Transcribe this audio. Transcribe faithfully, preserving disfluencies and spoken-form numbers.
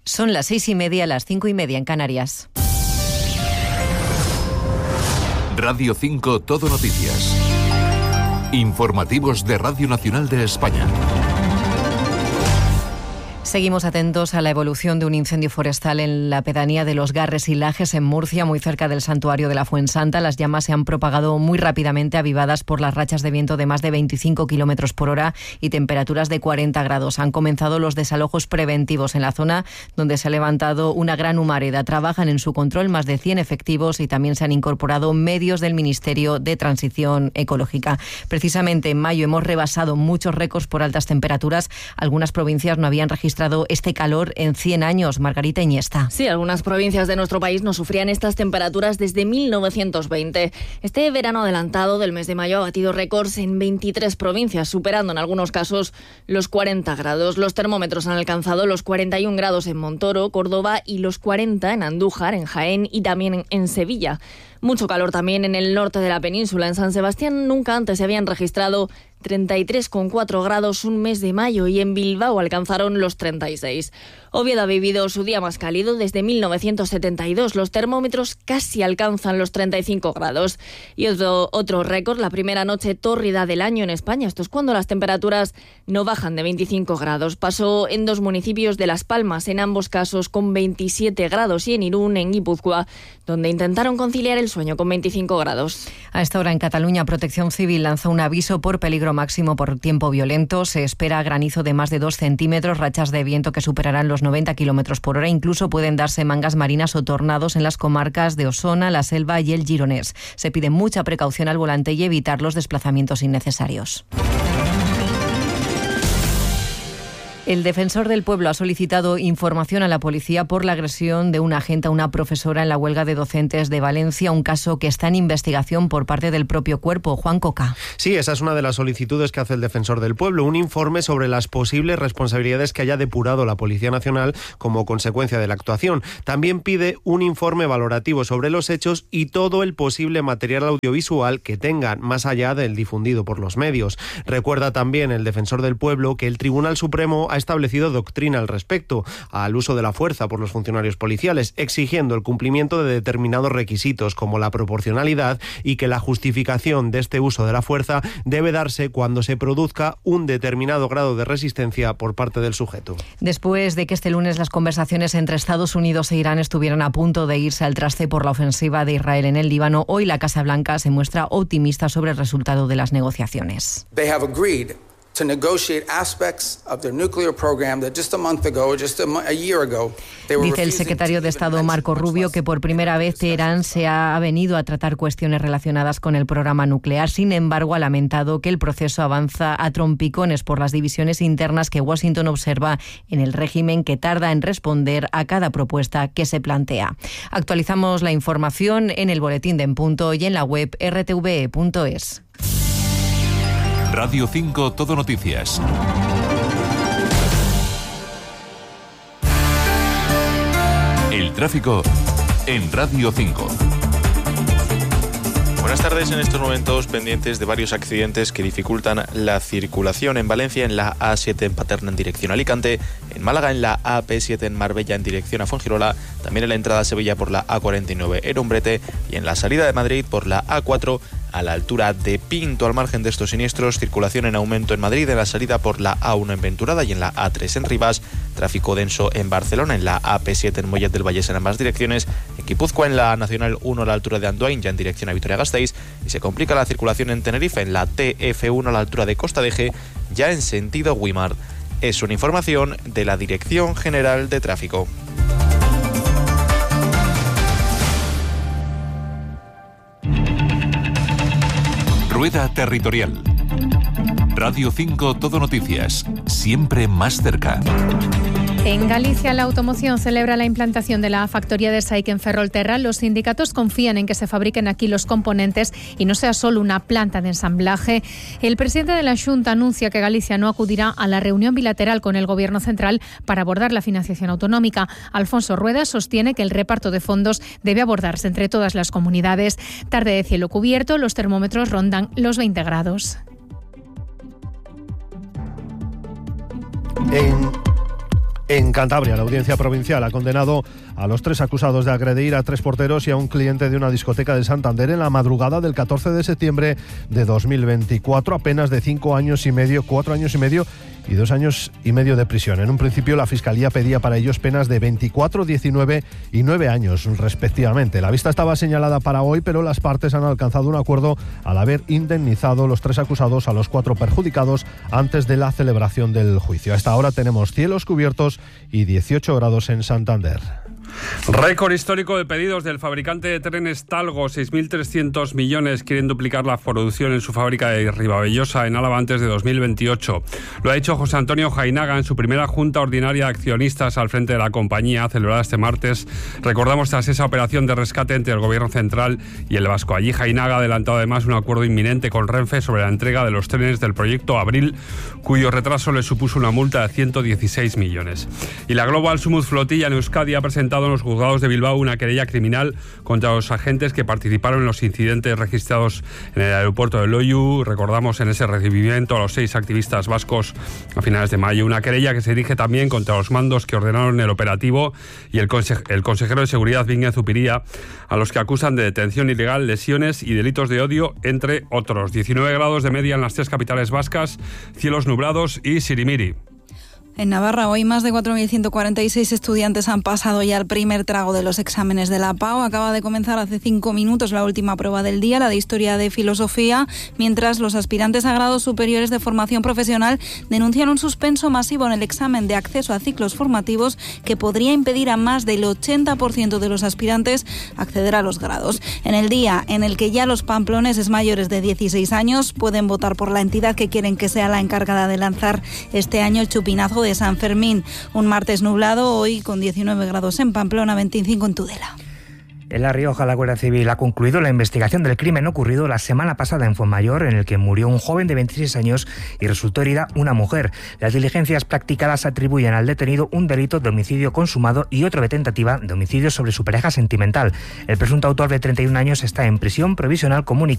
Son las seis y media, las cinco y media en Canarias. Radio cinco Todo Noticias. Informativos de Radio Nacional de España. Seguimos atentos a la evolución de un incendio forestal en la pedanía de Los Garres y Lajes, en Murcia, muy cerca del santuario de la Fuensanta. Las llamas se han propagado muy rápidamente, avivadas por las rachas de viento de más de veinticinco kilómetros por hora y temperaturas de cuarenta grados. Han comenzado los desalojos preventivos en la zona, donde se ha levantado una gran humareda. Trabajan en su control más de cien efectivos y también se han incorporado medios del Ministerio de Transición Ecológica. Precisamente en mayo hemos rebasado muchos récords por altas temperaturas. Algunas provincias no habían registrado este calor en cien años. Margarita Iniesta. Sí, algunas provincias de nuestro país no sufrían estas temperaturas desde mil novecientos veinte. Este verano adelantado del mes de mayo ha batido récords en veintitrés provincias, superando en algunos casos los cuarenta grados. Los termómetros han alcanzado los cuarenta y un grados en Montoro, Córdoba, y los cuarenta en Andújar, en Jaén y también en Sevilla. Mucho calor también en el norte de la península. En San Sebastián nunca antes se habían registrado treinta y tres coma cuatro grados un mes de mayo y en Bilbao alcanzaron los treinta y seis. Oviedo ha vivido su día más cálido desde mil novecientos setenta y dos. Los termómetros casi alcanzan los treinta y cinco grados. Y otro, otro récord, la primera noche tórrida del año en España. Esto es cuando las temperaturas no bajan de veinticinco grados. Pasó en dos municipios de Las Palmas, en ambos casos con veintisiete grados, y en Irún, en Guipúzcoa, donde intentaron conciliar el sueño con veinticinco grados. A esta hora en Cataluña, Protección Civil lanza un aviso por peligro máximo por tiempo violento. Se espera granizo de más de dos centímetros, rachas de viento que superarán los noventa kilómetros por hora. Incluso pueden darse mangas marinas o tornados en las comarcas de Osona, La Selva y el Gironés. Se pide mucha precaución al volante y evitar los desplazamientos innecesarios. El defensor del pueblo ha solicitado información a la policía por la agresión de un agente a una profesora en la huelga de docentes de Valencia, un caso que está en investigación por parte del propio cuerpo. Juan Coca. Sí, esa es una de las solicitudes que hace el defensor del pueblo, un informe sobre las posibles responsabilidades que haya depurado la Policía Nacional como consecuencia de la actuación. También pide un informe valorativo sobre los hechos y todo el posible material audiovisual que tengan, más allá del difundido por los medios. Recuerda también el defensor del pueblo que el Tribunal Supremo ha establecido doctrina al respecto al uso de la fuerza por los funcionarios policiales, exigiendo el cumplimiento de determinados requisitos como la proporcionalidad y que la justificación de este uso de la fuerza debe darse cuando se produzca un determinado grado de resistencia por parte del sujeto. Después de que este lunes las conversaciones entre Estados Unidos e Irán estuvieran a punto de irse al traste por la ofensiva de Israel en el Líbano, hoy la Casa Blanca se muestra optimista sobre el resultado de las negociaciones. They have agreed to negotiate aspects of their nuclear program that just a month ago, just a, a year ago, they were Dice el secretario de Estado Marco Rubio que por primera vez Teherán se ha venido a tratar cuestiones relacionadas con el programa nuclear. Sin embargo, ha lamentado que el proceso avanza a trompicones por las divisiones internas que Washington observa en el régimen, que tarda en responder a cada propuesta que se plantea. Actualizamos la información en el boletín de En Punto y en la web erre te ve e punto es. Radio cinco Todo Noticias. El tráfico en Radio cinco. Buenas tardes. En estos momentos pendientes de varios accidentes que dificultan la circulación en Valencia, en la A siete en Paterna en dirección a Alicante, en Málaga en la A P siete en Marbella en dirección a Fuengirola, también en la entrada a Sevilla por la A cuarenta y nueve en Umbrete y en la salida de Madrid por la A cuatro a la altura de Pinto. Al margen de estos siniestros, circulación en aumento en Madrid en la salida por la A uno en Venturada y en la A tres en Rivas, tráfico denso en Barcelona, en la A P siete en Mollet del Vallés en ambas direcciones, en Guipúzcoa en la Nacional uno a la altura de Andoain ya en dirección a Vitoria-Gasteiz, y se complica la circulación en Tenerife en la T F uno a la altura de Costa de G ya en sentido Guimar. Es una información de la Dirección General de Tráfico. Rueda Territorial. Radio cinco Todo Noticias, siempre más cerca. En Galicia, la automoción celebra la implantación de la factoría de SAIC en Ferrolterra. Los sindicatos confían en que se fabriquen aquí los componentes y no sea solo una planta de ensamblaje. El presidente de la Xunta anuncia que Galicia no acudirá a la reunión bilateral con el Gobierno central para abordar la financiación autonómica. Alfonso Rueda sostiene que el reparto de fondos debe abordarse entre todas las comunidades. Tarde de cielo cubierto, los termómetros rondan los veinte grados. En... En Cantabria, la Audiencia Provincial ha condenado a los tres acusados de agredir a tres porteros y a un cliente de una discoteca de Santander en la madrugada del catorce de septiembre de dos mil veinticuatro, a penas de cinco años y medio, cuatro años y medio y dos años y medio de prisión. En un principio, la Fiscalía pedía para ellos penas de veinticuatro, diecinueve y nueve años, respectivamente. La vista estaba señalada para hoy, pero las partes han alcanzado un acuerdo al haber indemnizado los tres acusados a los cuatro perjudicados antes de la celebración del juicio. A esta hora tenemos cielos cubiertos y dieciocho grados en Santander. Récord histórico de pedidos del fabricante de trenes Talgo. seis mil trescientos millones quieren duplicar la producción en su fábrica de Ribavellosa, en Álava, antes de dos mil veintiocho. Lo ha dicho José Antonio Jainaga en su primera junta ordinaria de accionistas al frente de la compañía, celebrada este martes. Recordamos, tras esa operación de rescate entre el Gobierno central y el vasco. Allí Jainaga ha adelantado además un acuerdo inminente con Renfe sobre la entrega de los trenes del proyecto Abril, cuyo retraso le supuso una multa de ciento dieciséis millones. Y la Global Sumut Flotilla en Euskadi ha presentado en los juzgados de Bilbao una querella criminal contra los agentes que participaron en los incidentes registrados en el aeropuerto de Loiu. Recordamos, en ese recibimiento a los seis activistas vascos a finales de mayo. Una querella que se dirige también contra los mandos que ordenaron el operativo y el, conse- el consejero de Seguridad, Vínguez Zupiría, a los que acusan de detención ilegal, lesiones y delitos de odio, entre otros. diecinueve grados de media en las tres capitales vascas, cielos nublados y sirimiri. En Navarra, hoy más de cuatro mil ciento cuarenta y seis estudiantes han pasado ya el primer trago de los exámenes de la PAO. Acaba de comenzar hace cinco minutos la última prueba del día, la de Historia de Filosofía, mientras los aspirantes a grados superiores de formación profesional denuncian un suspenso masivo en el examen de acceso a ciclos formativos que podría impedir a más del ochenta por ciento de los aspirantes acceder a los grados. En el día en el que ya los pamploneses mayores de dieciséis años pueden votar por la entidad que quieren que sea la encargada de lanzar este año el chupinazo de San Fermín. Un martes nublado hoy con diecinueve grados en Pamplona, veinticinco en Tudela. En La Rioja, la Guardia Civil ha concluido la investigación del crimen ocurrido la semana pasada en Fuenmayor, en el que murió un joven de veintiséis años y resultó herida una mujer. Las diligencias practicadas atribuyen al detenido un delito de homicidio consumado y otro de tentativa de homicidio sobre su pareja sentimental. El presunto autor de treinta y un años está en prisión provisional comunicada